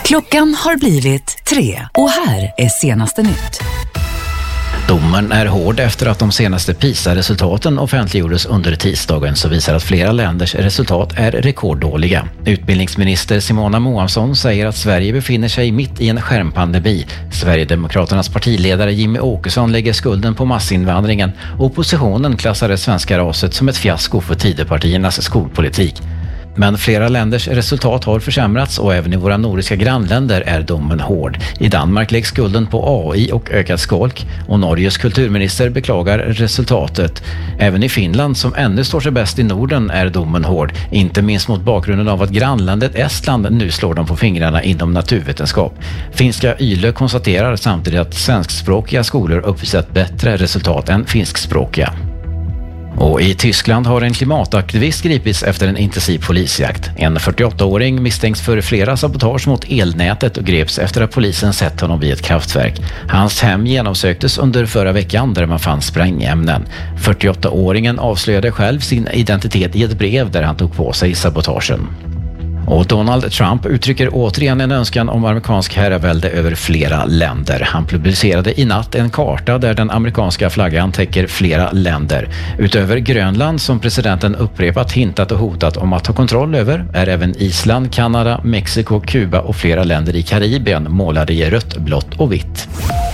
Klockan har blivit 3 och här är senaste nytt. Domen är hård efter att de senaste PISA-resultaten offentliggjordes under tisdagen, så visar att flera länders resultat är rekorddåliga. Utbildningsminister Simona Moamsson säger att Sverige befinner sig mitt i en skärmpandemi. Sverigedemokraternas partiledare Jimmy Åkesson lägger skulden på massinvandringen. Oppositionen klassar det svenska raset som ett fiasko för Tidöpartiernas skolpolitik. Men flera länders resultat har försämrats och även i våra nordiska grannländer är domen hård. I Danmark läggs skulden på AI och ökad skolk och Norges kulturminister beklagar resultatet. Även i Finland, som ännu står sig bäst i Norden, är domen hård. Inte minst mot bakgrunden av att grannlandet Estland nu slår dem på fingrarna inom naturvetenskap. Finska YLE konstaterar samtidigt att svenskspråkiga skolor uppvisat bättre resultat än finskspråkiga. Och i Tyskland har en klimataktivist gripits efter en intensiv polisjakt. En 48-åring misstänks för flera sabotage mot elnätet och greps efter att polisen sett honom vid ett kraftverk. Hans hem genomsöktes under förra veckan där man fann sprängämnen. 48-åringen avslöjade själv sin identitet i ett brev där han tog på sig sabotagen. Och Donald Trump uttrycker återigen en önskan om amerikansk herravälde över flera länder. Han publicerade i natt en karta där den amerikanska flaggan täcker flera länder. Utöver Grönland, som presidenten upprepat hintat och hotat om att ta kontroll över, är även Island, Kanada, Mexiko, Kuba och flera länder i Karibien målade i rött, blått och vitt.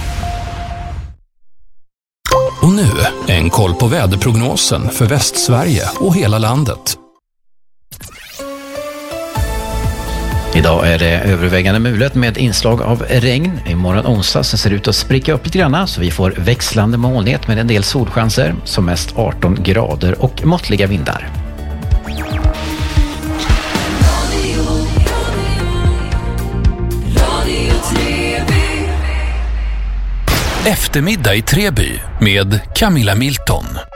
Och nu en koll på väderprognosen för Västsverige och hela landet. Idag är det övervägande mulet med inslag av regn. Imorgon onsdag så ser det ut att spricka upp lite grann, så vi får växlande molnighet med en del solchanser, som mest 18 grader och måttliga vindar. Eftermiddag i Treby med Camilla Milton.